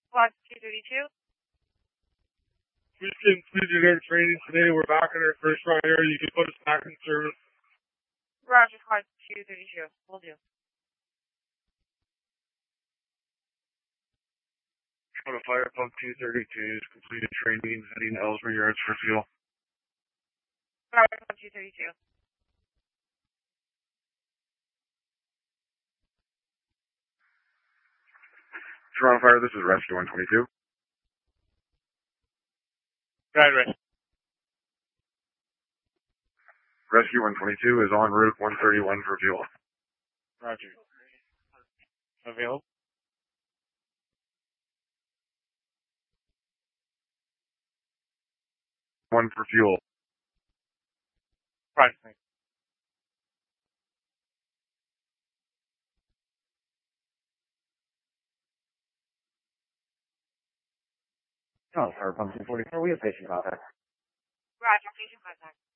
Squad 232. We just completed our training today. We're back in our first rider. You can put us back in service. Roger, Squad 232. Will do. On a fire pump 232 is completed training, heading to Ellsworth Yards for fuel. Roger, Squad 232. Toronto Fire, this is Rescue 122. Right. Rescue 122 is en route 131 for fuel. Roger. Available? One for fuel. Right. Oh, Fire Pump 244, we have patient contact. Roger, patient contact.